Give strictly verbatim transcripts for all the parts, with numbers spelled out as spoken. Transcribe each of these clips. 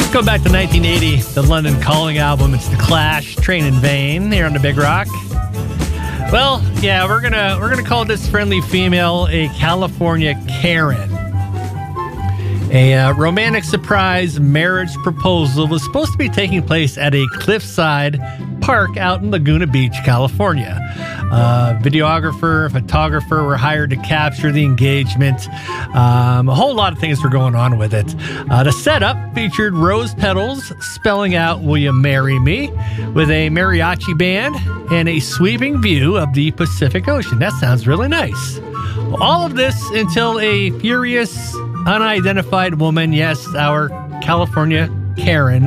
Let's go back to nineteen eighty, the London Calling album. It's The Clash, Train in Vain, here on the Big Rock. Well, yeah, we're gonna we're gonna call this friendly female a California Karen. A uh, romantic surprise marriage proposal was supposed to be taking place at a cliffside park out in Laguna Beach, California. Uh, videographer, photographer were hired to capture the engagement. Um, a whole lot of things were going on with it. Uh, the setup featured rose petals spelling out "Will you marry me?" with a mariachi band and a sweeping view of the Pacific Ocean. That sounds really nice. All of this until a furious, unidentified woman, yes, our California Karen,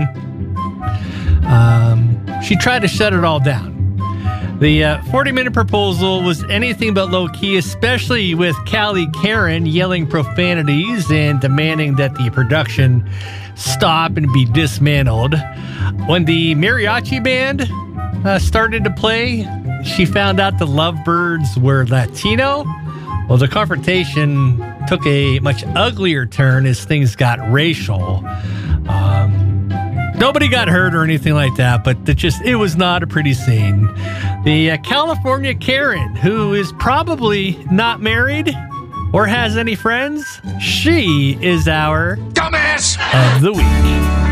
um, she tried to shut it all down. The uh, forty-minute proposal was anything but low-key, especially with Cali Karen yelling profanities and demanding that the production stop and be dismantled. When the mariachi band uh, started to play, she found out the lovebirds were Latino. Well, the confrontation took a much uglier turn as things got racial. Um, nobody got hurt or anything like that, but it just it was not a pretty scene. The uh, California Karen, who is probably not married or has any friends, she is our dumbass of the week.